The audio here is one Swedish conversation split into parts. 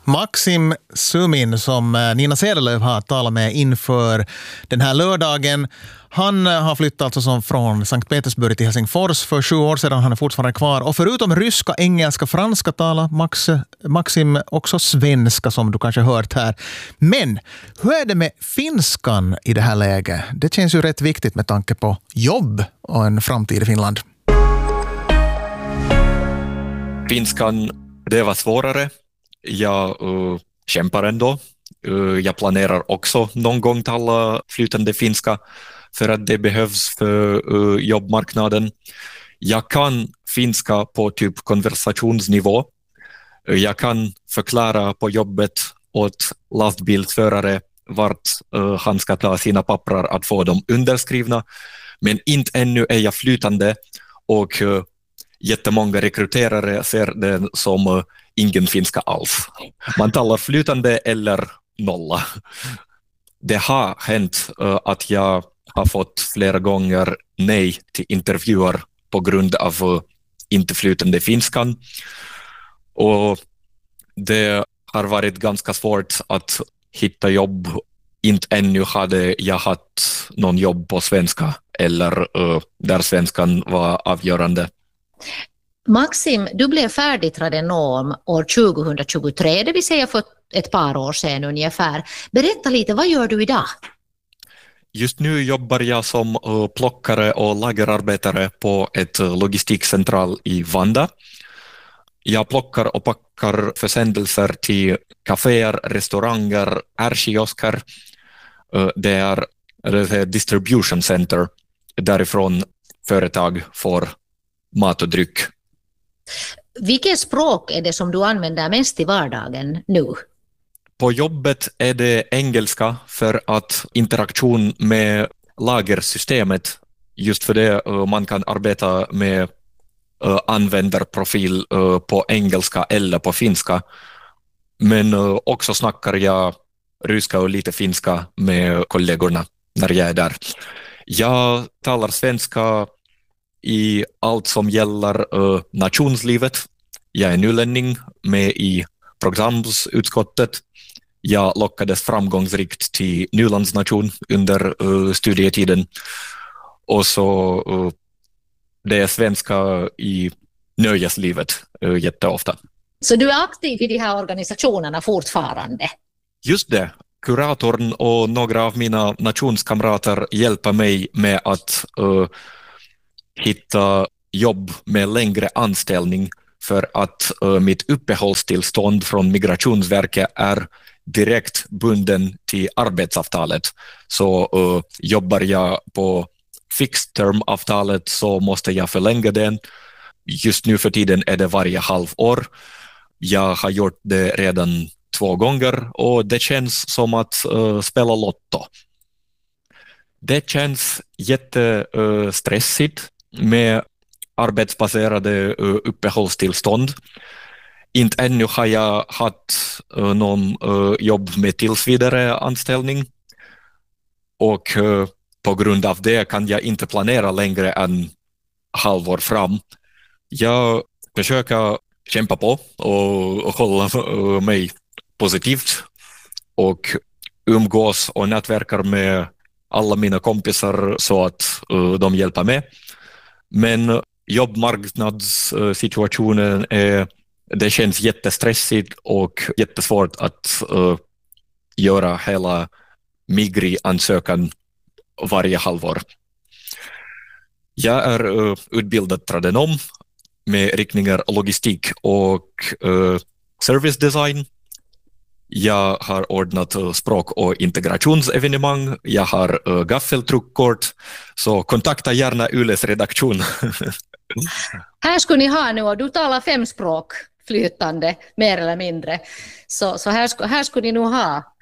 Maxim Sumin som Nina Cederlöf har talat med inför den här lördagen. Han har flyttat alltså från Sankt Petersburg till Helsingfors för 7 år sedan. Han är fortfarande kvar. Och förutom ryska, engelska, franska talar Maxim också svenska som du kanske hört här. Men hur är det med finskan i det här läget? Det känns ju rätt viktigt med tanke på jobb och en framtid i Finland. Finskan, det var svårare. Jag kämpar ändå. Jag planerar också någon gång tala flytande finska för att det behövs för jobbmarknaden. Jag kan finska på typ konversationsnivå. Jag kan förklara på jobbet åt lastbilsförare vart han ska ta sina papper att få dem underskrivna. Men inte ännu är jag flytande och jättemånga rekryterare ser det som ingen finska alls. Man talar flytande eller nolla. Det har hänt att jag har fått flera gånger nej till intervjuer på grund av inte flytande finskan. Och det har varit ganska svårt att hitta jobb. Inte ännu hade jag haft någon jobb på svenska eller där svenskan var avgörande. Maxim, du blev färdig tradenom år 2023, det vill säga för ett par år sedan ungefär. Berätta lite, vad gör du idag? Just nu jobbar jag som plockare och lagerarbetare på ett logistikcentral i Vanda. Jag plockar och packar försändelser till kaféer, restauranger, ärkiosker. Det är distribution center, därifrån företag får mat och dryck. Vilket språk är det som du använder mest i vardagen nu? På jobbet är det engelska för att interaktion med lagersystemet, just för det man kan arbeta med användarprofil på engelska eller på finska. Men också snackar jag ryska och lite finska med kollegorna när jag är där. Jag talar svenska i allt som gäller nationslivet. Jag är nylänning med i programutskottet. Jag lockades framgångsrikt till Nylandsnation under studietiden. Och så det är svenska i nöjeslivet jätteofta. Så du är aktiv i de här organisationerna fortfarande? Just det. Kuratorn och några av mina nationskamrater hjälper mig med att hitta jobb med längre anställning för att mitt uppehållstillstånd från Migrationsverket är direkt bunden till arbetsavtalet. Så jobbar jag på fixed term-avtalet så måste jag förlänga den. Just nu för tiden är det varje halvår. Jag har gjort det redan 2 gånger och det känns som att spela lotto. Det känns jättestressigt med arbetsbaserade uppehållstillstånd. Inte ännu har jag haft någon jobb med tillsvidare anställning och på grund av det kan jag inte planera längre än halvår fram. Jag försöker kämpa på och hålla mig positivt och umgås och nätverkar med alla mina kompisar så att de hjälper med. Men jobbmarknadssituationen det känns jättestressigt och jättesvårt att göra hela migri-ansökan varje halvår. Jag är utbildad tradenom med riktningar logistik och service design. Jag har ordnat språk- och integrationsevenemang. Jag har gaffeltruckkort. Så kontakta gärna Yles redaktion. Här skulle ni ha nu, och du talar 5 språk flytande, mer eller mindre. Så här skulle ni nog ha.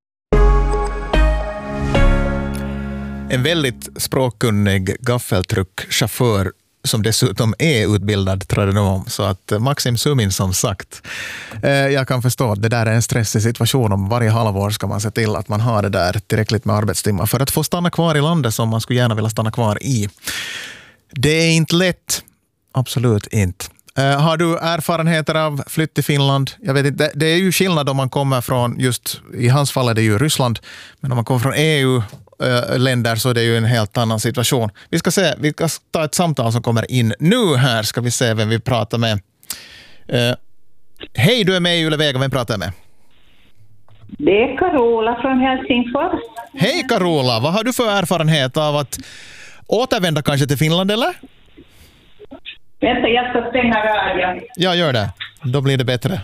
En väldigt språkkunnig gaffeltruckchaufför som dessutom är utbildad tradenom. Så att Maxim Sumin som sagt, jag kan förstå att det där är en stressig situation. Om varje halvår ska man se till att man har det där tillräckligt med arbetstimmar för att få stanna kvar i landet som man skulle gärna vilja stanna kvar i. Det är inte lätt, absolut inte. Har du erfarenheter av flytt till Finland? Jag vet inte, det är ju skillnad om man kommer från, just i hans fall är det ju Ryssland, men om man kommer från EU-länder så är det ju en helt annan situation. Vi ska ta ett samtal som kommer in nu här, ska vi se vem vi pratar med. Hej, du är med i Yle Vega, vem pratar jag med? Det är Carola från Helsingfors. Hej Carola, vad har du för erfarenhet av att återvända kanske till Finland eller? Vänta, jag ska stänga radion. Ja, gör det. Då blir det bättre.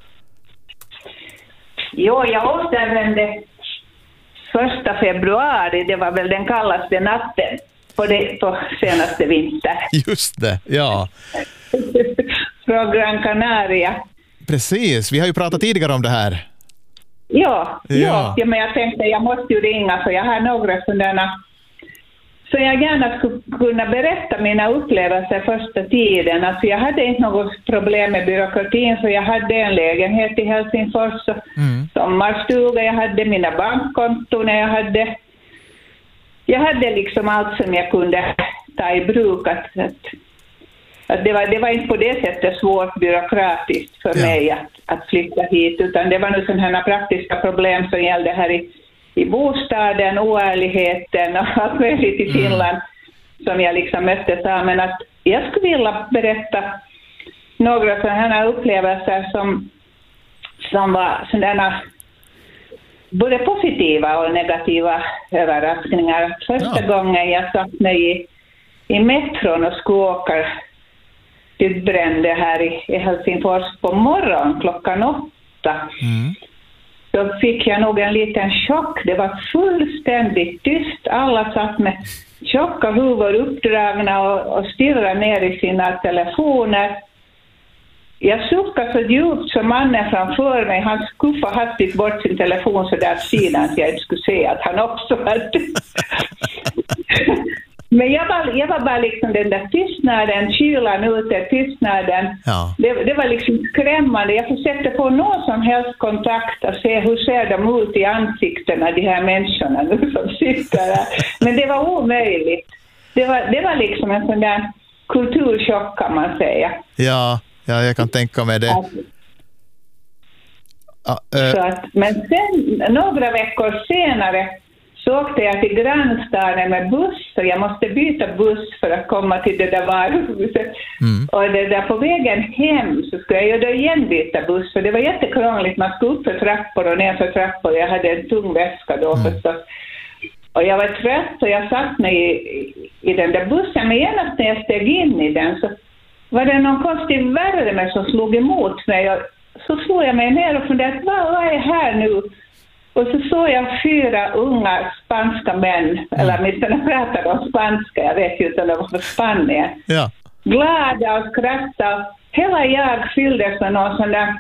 Jo, jag återvände 1 februari. Det var väl den kallaste natten på senaste vinter. Just det, ja. Från Gran Canaria. Precis, vi har ju pratat tidigare om det här. Ja, men jag tänkte jag måste ju ringa för jag har några sådana. Så jag gärna skulle kunna berätta mina upplevelser första tiden. Alltså jag hade inte något problem med byråkratin, så jag hade en lägenhet i Helsingfors, sommarstuga, jag hade mina bankkonton, jag hade liksom allt som jag kunde ta i bruk. Att det var inte på det sättet svårt byråkratiskt för mig att flytta hit, utan det var nu sådana praktiska problem som gällde här i bostaden, oärligheten och allt möjligt i Finland som jag liksom möttes av. Men att jag skulle vilja berätta några sådana upplevelser som var sådana både positiva och negativa överraskningar. Första gången jag satt mig i metron och skulle åka till Brände här i Helsingfors på morgon klockan 8. Då fick jag nog en liten chock. Det var fullständigt tyst. Alla satt med tjocka huvud uppdragna och stirrade ner i sina telefoner. Jag suckade så djupt som mannen framför mig. Han skuffade hastigt bort sin telefon så där sidan så jag inte skulle se att han också hade. Men jag var bara liksom den där tystnaden, kylan ute, tystnaden. Ja. Det var liksom skrämmande. Jag försökte få någon som helst kontakt och se hur ser de ut i ansiktena, de här människorna nu som sitter där. Men det var omöjligt. Det var liksom en sån där kulturchock kan man säga. Ja, jag kan tänka mig det. Men sen, några veckor senare så åkte jag till grannstaden med buss, och jag måste byta buss för att komma till det där varuhuset. Och det där på vägen hem så skulle jag ju då igen byta buss, för det var jättekrångligt. Man skulle upp för trappor och ner för trappor. Jag hade en tung väska då förstås. Och jag var trött och jag satt mig i den där bussen, men genast när jag steg in i den så var det någon konstig värme som slog emot mig. Och så slog jag mig ner och funderade, vad är här nu? Och så såg jag 4 unga spanska män, eller åtminstone pratade om spanska, jag vet ju inte om det var för Spanien. Ja. Glada och skrattade. Hela jag fylldes med någon sån där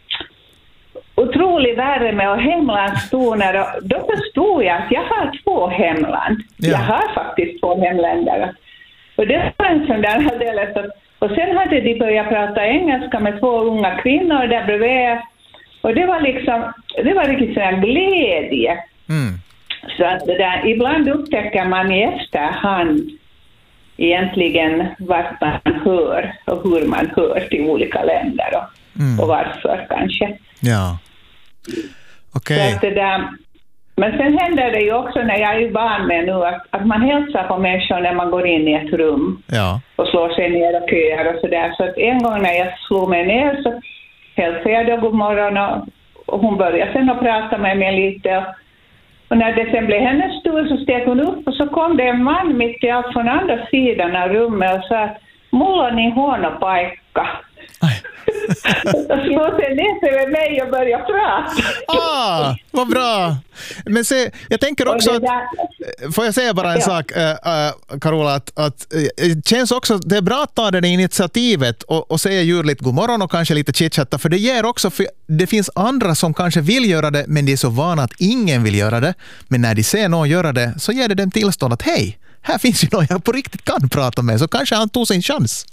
otrolig värme och hemlandstoner. Och då förstod jag att jag har 2 hemland. Ja. Jag har faktiskt 2 hemländer. Och det var en sån där alldeles. Och sen hade de börjat prata engelska med 2 unga kvinnor där bredvid. Och det var riktigt sån här glädje. Så att det där, ibland upptäcker man i efterhand egentligen vart man hör och hur man hör till olika länder och varför kanske. Ja, okej. Okay. Men sen händer det ju också när jag är van med nu att man hälsar på människor när man går in i ett rum och slår sig ner och köar och sådär. Så att en gång när jag slog mig ner så hälsade jag då god morgon och hon började sen att prata med mig lite. Och när det sen blev hennes tur så steg hon upp och så kom det en man mitt i allt från andra sidan av rummet och sa att mulla ni huono paikka. Och slog sig ner med mig och började prata. Vad bra. Men se, jag tänker också att, får jag säga bara en sak, Carola, att det känns också, det är bra att ta det initiativet och säga ljudligt god morgon och kanske lite chitchatta, för det ger också, för det finns andra som kanske vill göra det, men de är så vana att ingen vill göra det, men när de ser någon göra det så ger det dem tillstånd att hej, här finns ju någon jag på riktigt kan prata med, så kanske han tog sin chans.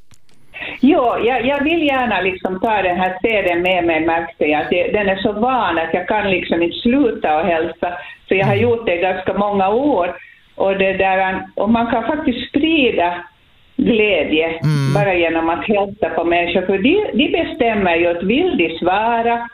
Jo, jag vill gärna liksom ta den här sedeln med mig, märkte jag. Den är så van att jag kan liksom inte sluta och hälsa. Så jag har gjort det ganska många år. Och, och man kan faktiskt sprida glädje bara genom att hälsa på människor. För de bestämmer ju att vill de svara,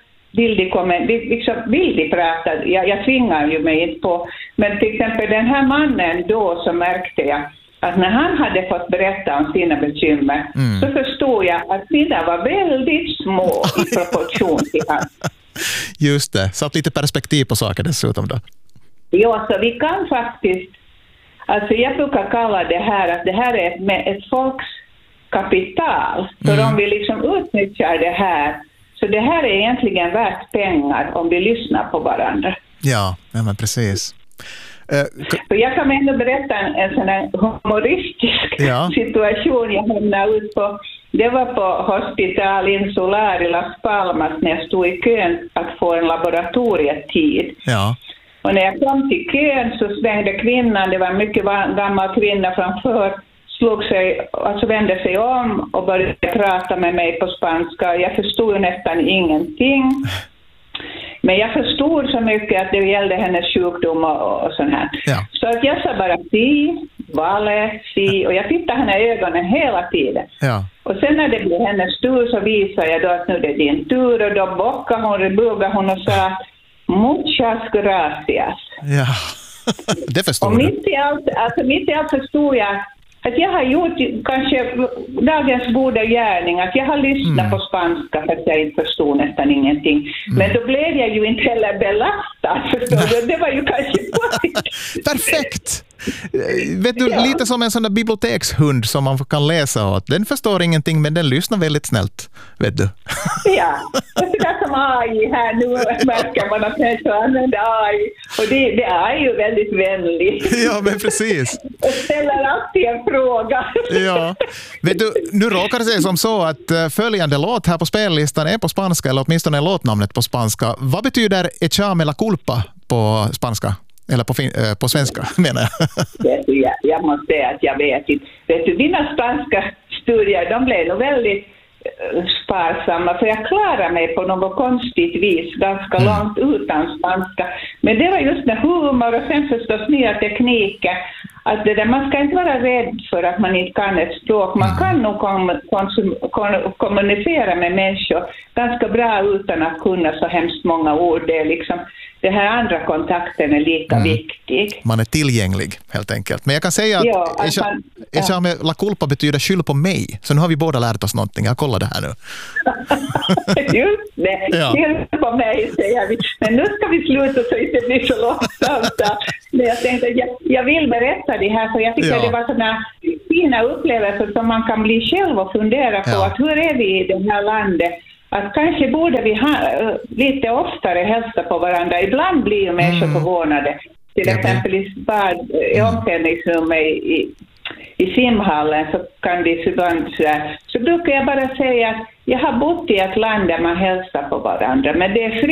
vill de prata. Jag tvingar ju mig inte på. Men till exempel den här mannen då, så märkte jag att när han hade fått berätta om sina bekymmer så förstod jag att mina var väldigt små i proportion till hans. Just det, satt lite perspektiv på saker dessutom då. Ja, så vi kan faktiskt, alltså jag brukar kalla det här att det här är ett folks kapital. För om vi liksom utnyttjar det här, så det här är egentligen värt pengar om vi lyssnar på varandra. Ja men precis. För jag kan ändå berätta en sån här humoristisk situation jag hamnade ut på. Det var på Hospital Insular i Las Palmas när jag stod i kön att få en laboratorietid. Ja. Och när jag kom till kön så svängde kvinnan, det var en mycket gammal kvinna framför, vände sig om och började prata med mig på spanska. Jag förstod nästan ingenting. Men jag förstod så mycket att det gällde hennes sjukdom och sånt här. Ja. Så att jag sa bara si, och jag tittade henne i ögonen hela tiden. Ja. Och sen när det blev hennes tur så visade jag då att nu är det din tur, och då bugade hon och sa muchas gracias. Ja, det förstår och mitt i allt förstod jag att jag har gjort kanske dagens goda gärning, att jag har lyssnat på spanska för att jag inte förstod nästan ingenting. Men då blev jag ju inte heller belastad, förstår du? Det var ju kanske positivt. Perfekt! Vet du, lite som en sån där bibliotekshund som man kan läsa åt. Den förstår ingenting, men den lyssnar väldigt snällt, vet du. Ja, det är som AI här nu, märker man att människor använder AI. Och det är ju väldigt vänligt. Ja, men precis. Och ställer alltid en fråga. Ja, vet du, nu råkar det sig som så att följande låt här på spellistan är på spanska, eller åtminstone låtnamnet på spanska. Vad betyder echame la culpa på spanska? Eller på svenska, menar jag. Jag måste säga att jag vet inte. Vet du, dina spanska studier, de blev nog väldigt sparsamma. För jag klarar mig på något konstigt vis ganska långt utan spanska. Men det var just med humor och sen förstås nya tekniker. Att det där, man ska inte vara rädd för att man inte kan ett språk. Man kan nog kommunicera med människor ganska bra utan att kunna så hemskt många ord. Det är liksom, det här andra kontakten är lika viktig. Man är tillgänglig helt enkelt. Men jag kan säga att echame la culpa betyder skyll på mig. Så nu har vi båda lärt oss någonting. Jag kollar det här nu. Just det, skyll på mig säger vi. Men nu ska vi sluta så inte blir så långsamt. Men jag tänkte att jag vill berätta det här, för jag tycker det var sådana fina upplevelser som man kan bli själv och fundera på att hur är vi i det här landet? Att kanske borde vi lite oftare hälsa på varandra. Ibland blir ju människor förvånade. Till exempel i omklädningsrummet i simhallen så kan det ibland så brukar jag bara säga att jag har bott i ett land där man hälsar på varandra. Men det är